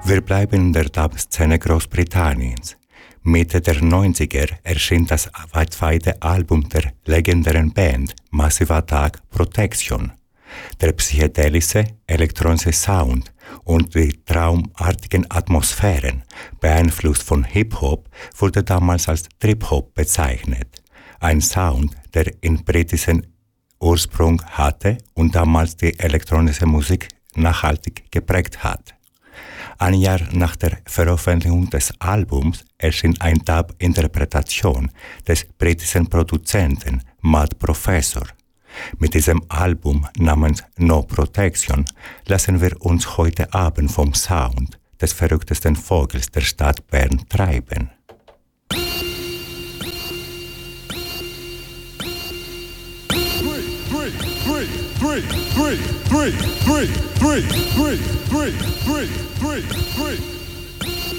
Wir bleiben in der Dub-Szene Großbritanniens. Mitte der 90er erschien das weltweite Album der legendären Band Massive Attack Protection. Der psychedelische elektronische Sound und die traumartigen Atmosphären, beeinflusst von Hip-Hop, wurde damals als Trip-Hop bezeichnet. Ein Sound, der in britischen Ursprung hatte und damals die elektronische Musik nachhaltig geprägt hat. Ein Jahr nach der Veröffentlichung des Albums erschien eine Dub-Interpretation des britischen Produzenten Matt Professor. Mit diesem Album namens No Protection lassen wir uns heute Abend vom Sound des verrücktesten Vogels der Stadt Bern treiben. Three.